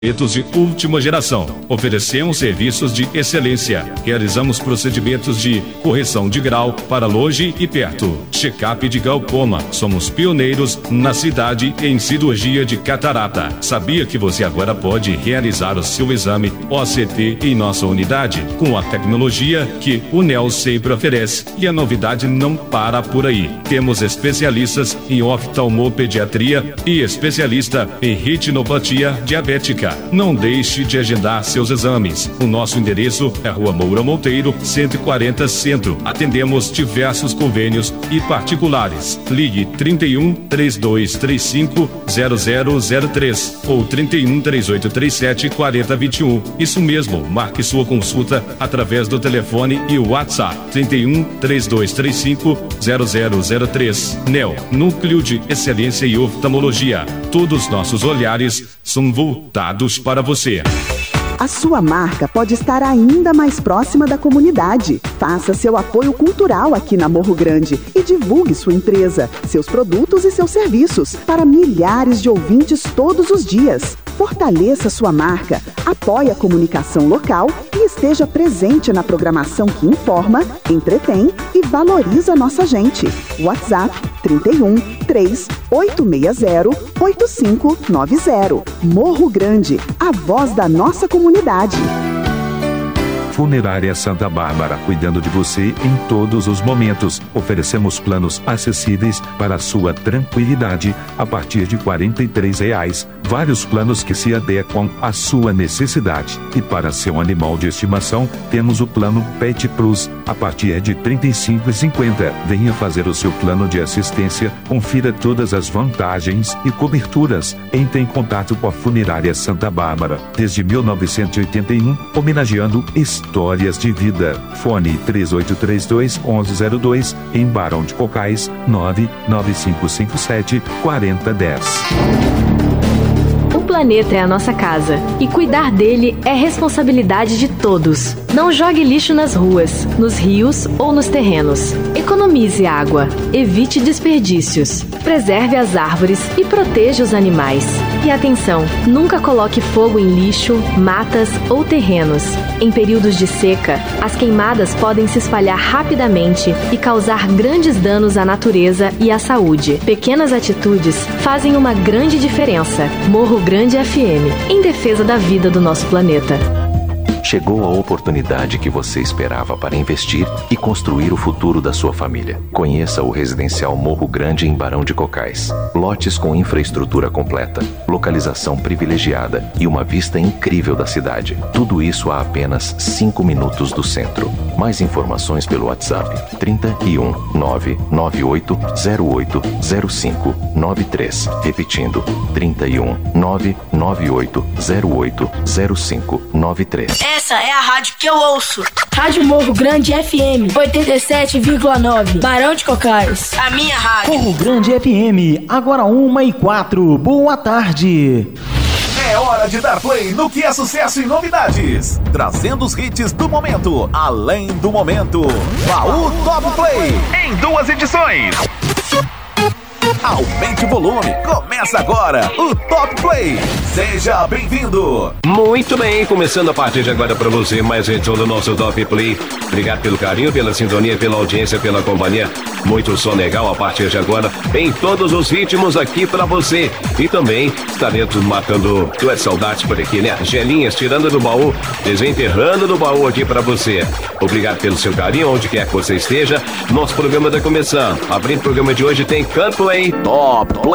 de última geração. Oferecemos serviços de excelência. Realizamos procedimentos de correção de grau para longe e perto. Check-up de glaucoma. Somos pioneiros na cidade em cirurgia de catarata. Sabia que você agora pode realizar o seu exame OCT em nossa unidade com a tecnologia que o NEL sempre oferece. E a novidade não para por aí. Temos especialistas em oftalmopediatria e especialista em retinopatia diabética. Não deixe de agendar seus exames. O nosso endereço é Rua Moura Monteiro, 140 Centro. Atendemos diversos convênios e particulares. Ligue 31 3235 0003 ou 31 3837 4021. Isso mesmo, marque sua consulta através do telefone e WhatsApp 31 3235 0003. NEL, Núcleo de Excelência e Oftalmologia. Todos nossos olhares são voltados para você. A sua marca pode estar ainda mais próxima da comunidade. Faça seu apoio cultural aqui na Morro Grande e divulgue sua empresa, seus produtos e seus serviços para milhares de ouvintes todos os dias. Fortaleça sua marca, apoie a comunicação local e esteja presente na programação que informa, entretém e valoriza nossa gente. WhatsApp 31 3860 8590. Morro Grande, a voz da nossa comunidade. Funerária Santa Bárbara, cuidando de você em todos os momentos. Oferecemos planos acessíveis para a sua tranquilidade a partir de R$ 43. Vários planos que se adequam à sua necessidade. E para seu animal de estimação, temos o plano Pet Plus a partir de R$ 35,50. Venha fazer o seu plano de assistência, confira todas as vantagens e coberturas. Entre em contato com a Funerária Santa Bárbara, desde 1981, homenageando histórias de vida. Fone 3832-1102, em Barão de Cocais, 99557-4010. O planeta é a nossa casa e cuidar dele é responsabilidade de todos. Não jogue lixo nas ruas, nos rios ou nos terrenos. Economize água, evite desperdícios, preserve as árvores e proteja os animais. E atenção, nunca coloque fogo em lixo, matas ou terrenos. Em períodos de seca, as queimadas podem se espalhar rapidamente e causar grandes danos à natureza e à saúde. Pequenas atitudes fazem uma grande diferença. Morro Grande FM, em defesa da vida do nosso planeta. Chegou a oportunidade que você esperava para investir e construir o futuro da sua família. Conheça o Residencial Morro Grande em Barão de Cocais. Lotes com infraestrutura completa, localização privilegiada e uma vista incrível da cidade. Tudo isso a apenas 5 minutos do centro. Mais informações pelo WhatsApp 31 99808 0593. Repetindo, 31 99808 0593. Essa é a rádio que eu ouço. Rádio Morro Grande FM 87,9. Barão de Cocais. A minha rádio. Morro Grande FM, agora 1h04. Boa tarde. É hora de dar play no que é sucesso e novidades. Trazendo os hits do momento, além do momento. Baú Top Play, em 2 edições. Aumente o volume, começa agora o Top Play. Seja bem-vindo. Muito bem, começando a partir de agora para você, mais edição do nosso Top Play. Obrigado pelo carinho, pela sintonia, pela audiência, pela companhia. Muito som legal a partir de agora, em todos os ritmos aqui para você. E também estaremos matando duas saudades por aqui, né? Gelinhas tirando do baú, desenterrando do baú aqui para você. Obrigado pelo seu carinho, onde quer que você esteja. Nosso programa está começando. Abrindo o programa de hoje tem Canto em Top Play.